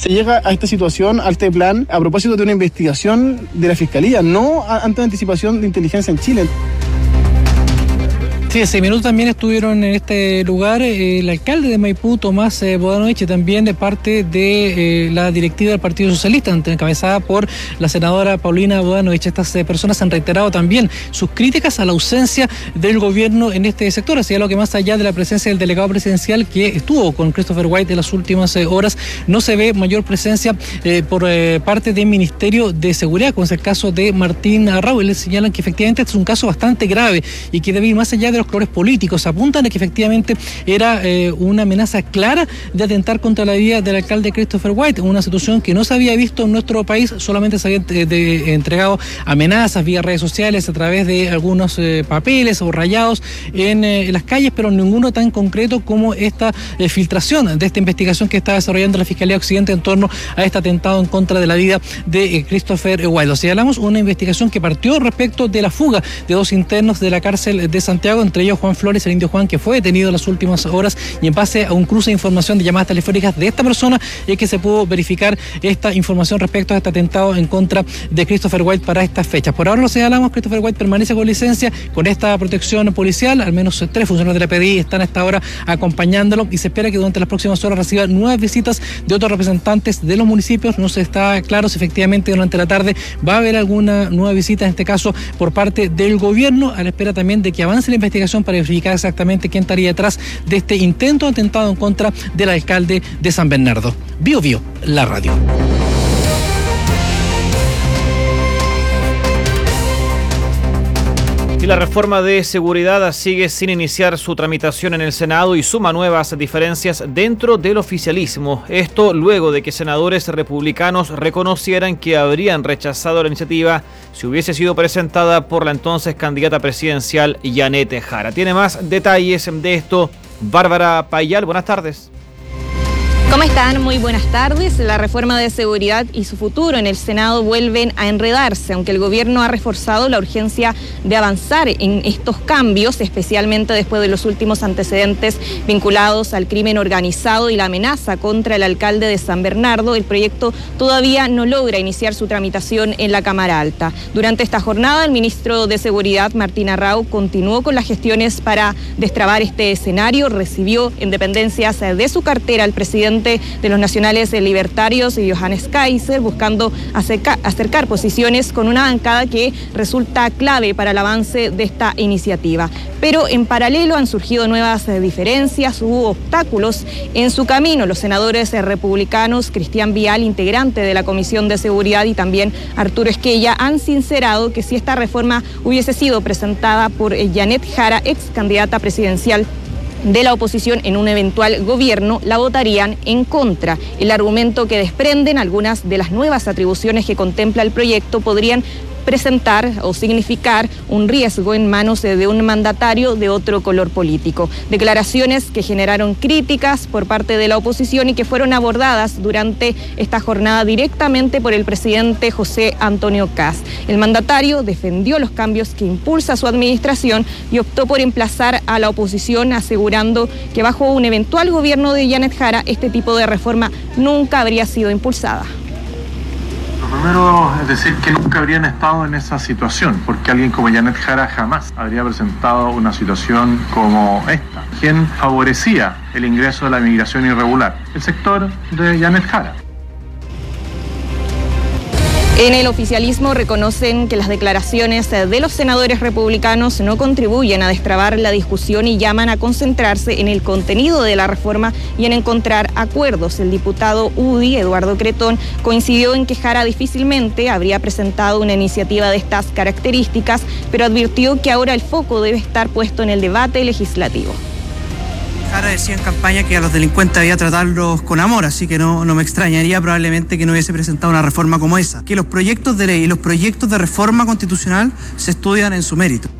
Se llega a esta situación, a este plan, a propósito de una investigación de la Fiscalía, no ante anticipación de inteligencia en Chile. Sí, 6 minutos también estuvieron en este lugar el alcalde de Maipú, Tomás Bodanovich, y también de parte de la directiva del Partido Socialista, encabezada por la senadora Paulina Bodanovich. Estas personas han reiterado también sus críticas a la ausencia del gobierno en este sector, así lo que más allá de la presencia del delegado presidencial que estuvo con Christopher White en las últimas horas, no se ve mayor presencia por parte del Ministerio de Seguridad, como es el caso de Martín Arrau. Les señalan que efectivamente este es un caso bastante grave y que debe ir más allá de los colores políticos. Apuntan a que efectivamente era una amenaza clara de atentar contra la vida del alcalde Christopher White, una situación que no se había visto en nuestro país. Solamente se habían entregado amenazas vía redes sociales a través de algunos papeles o rayados en las calles, pero ninguno tan concreto como esta filtración de esta investigación que está desarrollando la Fiscalía Occidente en torno a este atentado en contra de la vida de Christopher White. Lo señalamos, una investigación que partió respecto de la fuga de 2 internos de la cárcel de Santiago, entre ellos Juan Flores, el indio Juan, que fue detenido en las últimas horas, y en base a un cruce de información de llamadas telefónicas de esta persona es que se pudo verificar esta información respecto a este atentado en contra de Christopher White para estas fechas. Por ahora lo señalamos, Christopher White permanece con licencia, con esta protección policial. Al menos 3 funcionarios de la PDI están a esta hora acompañándolo y se espera que durante las próximas horas reciba nuevas visitas de otros representantes de los municipios. No se está claro si efectivamente durante la tarde va a haber alguna nueva visita, en este caso por parte del gobierno, a la espera también de que avance la investigación para verificar exactamente quién estaría detrás de este intento de atentado en contra del alcalde de San Bernardo. Bio Bio, la radio. Y la reforma de seguridad sigue sin iniciar su tramitación en el Senado y suma nuevas diferencias dentro del oficialismo. Esto luego de que senadores republicanos reconocieran que habrían rechazado la iniciativa si hubiese sido presentada por la entonces candidata presidencial Janet Jara. Tiene más detalles de esto Bárbara Payal. Buenas tardes. ¿Cómo están? Muy buenas tardes. La reforma de seguridad y su futuro en el Senado vuelven a enredarse, aunque el gobierno ha reforzado la urgencia de avanzar en estos cambios, especialmente después de los últimos antecedentes vinculados al crimen organizado y la amenaza contra el alcalde de San Bernardo. El proyecto todavía no logra iniciar su tramitación en la Cámara Alta. Durante esta jornada, el ministro de Seguridad, Martín Arrau, continuó con las gestiones para destrabar este escenario. Recibió en dependencias de su cartera al presidente de los nacionales libertarios y Johannes Kaiser, buscando acercar posiciones con una bancada que resulta clave para el avance de esta iniciativa. Pero en paralelo han surgido nuevas diferencias, hubo obstáculos en su camino. Los senadores republicanos, Cristian Vial, integrante de la Comisión de Seguridad, y también Arturo Esquella, han sincerado que si esta reforma hubiese sido presentada por Janet Jara, ex candidata presidencial de la oposición en un eventual gobierno, la votarían en contra. El argumento que desprenden algunas de las nuevas atribuciones que contempla el proyecto podrían presentar o significar un riesgo en manos de un mandatario de otro color político. Declaraciones que generaron críticas por parte de la oposición y que fueron abordadas durante esta jornada directamente por el presidente José Antonio Kast. El mandatario defendió los cambios que impulsa su administración y optó por emplazar a la oposición, asegurando que bajo un eventual gobierno de Janet Jara este tipo de reforma nunca habría sido impulsada. Lo primero es decir que nunca habrían estado en esa situación, porque alguien como Janet Jara jamás habría presentado una situación como esta. ¿Quién favorecía el ingreso de la migración irregular? El sector de Janet Jara. En el oficialismo reconocen que las declaraciones de los senadores republicanos no contribuyen a destrabar la discusión y llaman a concentrarse en el contenido de la reforma y en encontrar acuerdos. El diputado UDI, Eduardo Cretón, coincidió en que Jara difícilmente habría presentado una iniciativa de estas características, pero advirtió que ahora el foco debe estar puesto en el debate legislativo. Jara decía en campaña que a los delincuentes había que tratarlos con amor, así que no me extrañaría probablemente que no hubiese presentado una reforma como esa. Que los proyectos de ley y los proyectos de reforma constitucional se estudian en su mérito.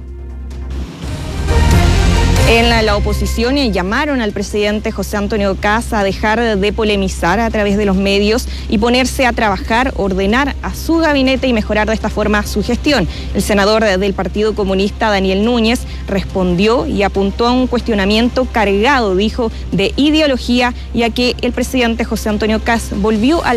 En la oposición llamaron al presidente José Antonio Kast a dejar de polemizar a través de los medios y ponerse a trabajar, ordenar a su gabinete y mejorar de esta forma su gestión. El senador del Partido Comunista, Daniel Núñez, respondió y apuntó a un cuestionamiento cargado, dijo, de ideología, ya que el presidente José Antonio Kast volvió al